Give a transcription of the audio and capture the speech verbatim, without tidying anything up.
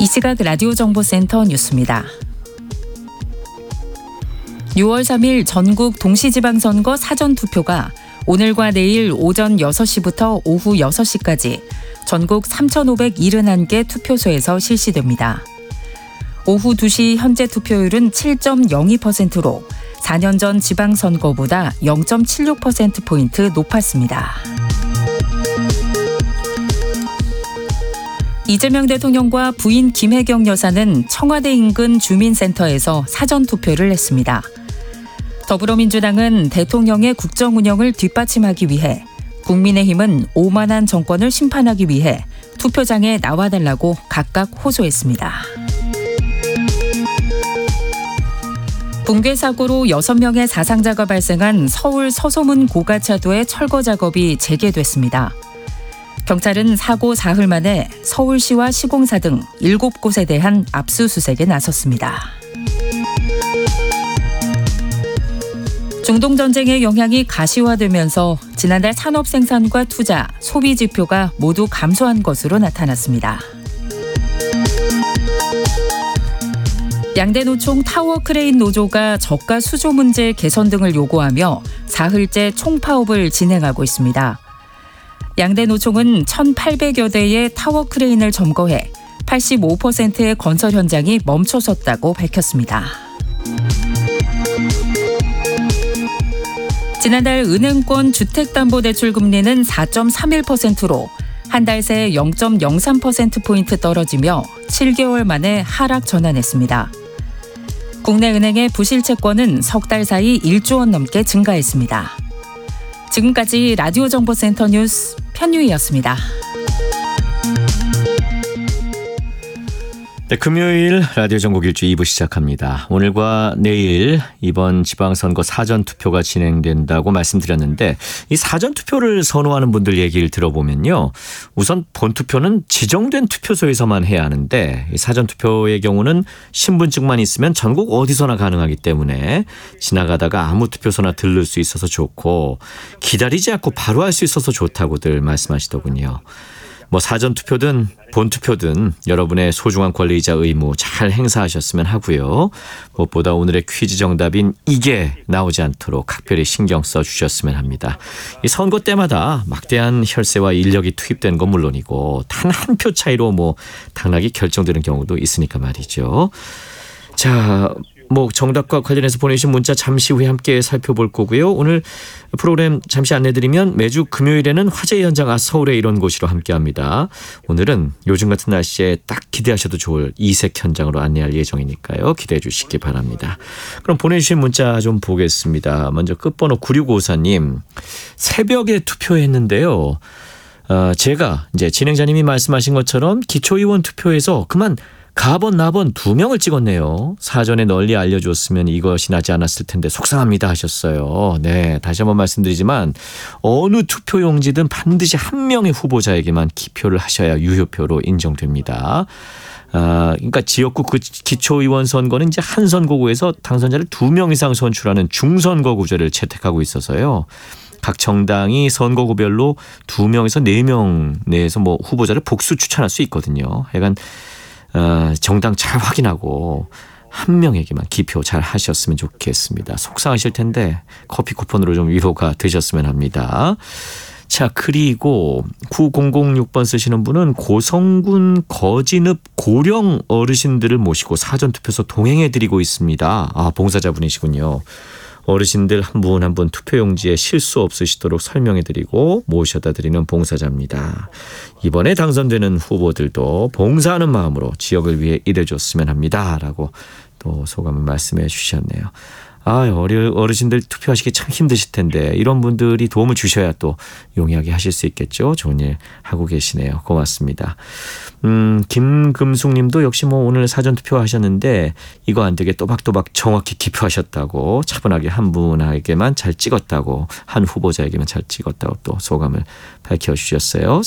이 시각 라디오 정보센터 뉴스입니다. 유월 삼일 전국 동시지방선거 사전투표가 오늘과 내일 오전 여섯 시부터 오후 여섯 시까지 전국 삼천오백칠십일 개 투표소에서 실시됩니다. 오후 두 시 현재 투표율은 칠 점 영이 퍼센트로 사 년 전 지방선거보다 영 점 칠육 퍼센트포인트 높았습니다. 이재명 대통령과 부인 김혜경 여사는 청와대 인근 주민센터에서 사전투표를 했습니다. 더불어민주당은 대통령의 국정 운영을 뒷받침하기 위해, 국민의힘은 오만한 정권을 심판하기 위해 투표장에 나와달라고 각각 호소했습니다. 붕괴 사고로 여섯 명의 사상자가 발생한 서울 서소문 고가차도의 철거 작업이 재개됐습니다. 경찰은 사고 사흘 만에 서울시와 시공사 등 일곱 곳에 대한 압수수색에 나섰습니다. 중동전쟁의 영향이 가시화되면서 지난달 산업생산과 투자, 소비 지표가 모두 감소한 것으로 나타났습니다. 양대 노총 타워 크레인 노조가 저가 수조 문제 개선 등을 요구하며 사흘째 총파업을 진행하고 있습니다. 양대 노총은 천팔백여 대의 타워 크레인을 점거해 팔십오 퍼센트의 건설 현장이 멈춰섰다고 밝혔습니다. 지난달 은행권 주택담보대출 금리는 사 점 삼일 퍼센트로 한 달 새 영 점 영삼 퍼센트포인트 떨어지며 칠 개월 만에 하락 전환했습니다. 국내 은행의 부실채권은 석 달 사이 일조 원 넘게 증가했습니다. 지금까지 라디오 정보센터 뉴스 편유희였습니다. 네, 금요일 라디오 전국 일주 이 부 시작합니다. 오늘과 내일 이번 지방선거 사전투표가 진행된다고 말씀드렸는데, 이 사전투표를 선호하는 분들 얘기를 들어보면요, 우선 본투표는 지정된 투표소에서만 해야 하는데, 이 사전투표의 경우는 신분증만 있으면 전국 어디서나 가능하기 때문에 지나가다가 아무 투표소나 들를 수 있어서 좋고, 기다리지 않고 바로 할 수 있어서 좋다고들 말씀하시더군요. 뭐 사전투표든 본투표든 여러분의 소중한 권리이자 의무 잘 행사하셨으면 하고요. 무엇보다 오늘의 퀴즈 정답인 이게 나오지 않도록 각별히 신경 써주셨으면 합니다. 이 선거 때마다 막대한 혈세와 인력이 투입된 건 물론이고 단 한 표 차이로 뭐 당락이 결정되는 경우도 있으니까 말이죠. 자, 뭐 정답과 관련해서 보내주신 문자 잠시 후에 함께 살펴볼 거고요. 오늘 프로그램 잠시 안내드리면 매주 금요일에는 화재 현장 아 서울의 이런 곳으로 함께합니다. 오늘은 요즘 같은 날씨에 딱 기대하셔도 좋을 이색 현장으로 안내할 예정이니까요. 기대해 주시기 바랍니다. 그럼 보내주신 문자 좀 보겠습니다. 먼저 끝번호 구육오사님, 새벽에 투표했는데요. 어, 제가 이제 진행자님이 말씀하신 것처럼 기초의원 투표에서 그만 가번 나번 두 명을 찍었네요. 사전에 널리 알려줬으면 이것이 나지 않았을 텐데 속상합니다 하셨어요. 네, 다시 한번 말씀드리지만 어느 투표용지든 반드시 한 명의 후보자에게만 기표를 하셔야 유효표로 인정됩니다. 아, 그러니까 지역구 그 기초의원 선거는 이제 한 선거구에서 당선자를 두 명 이상 선출하는 중선거 구제를 채택하고 있어서요. 각 정당이 선거구별로 두 명에서 네 명 내에서 뭐 후보자를 복수 추천할 수 있거든요. 하여간 어, 정당 잘 확인하고 한 명에게만 기표 잘 하셨으면 좋겠습니다. 속상하실 텐데 커피 쿠폰으로 좀 위로가 되셨으면 합니다. 자, 그리고 구공공육 번 쓰시는 분은 고성군 거진읍 고령 어르신들을 모시고 사전투표소 동행해드리고 있습니다. 아, 봉사자분이시군요. 어르신들 한 분 한 분 투표용지에 실수 없으시도록 설명해드리고 모셔다 드리는 봉사자입니다. 이번에 당선되는 후보들도 봉사하는 마음으로 지역을 위해 일해줬으면 합니다. 라고 또 소감을 말씀해 주셨네요. 아, 어르신들 투표하시기 참 힘드실 텐데 이런 분들이 도움을 주셔야 또 용이하게 하실 수 있겠죠. 좋은 일 하고 계시네요. 고맙습니다. 음, 김금숙 님도 역시 뭐 오늘 사전투표 하셨는데 이거 안 되게 또박또박 정확히 기표하셨다고, 차분하게 한 분에게만 잘 찍었다고, 한 후보자에게만 잘 찍었다고 또 소감을 밝혀주셨어요.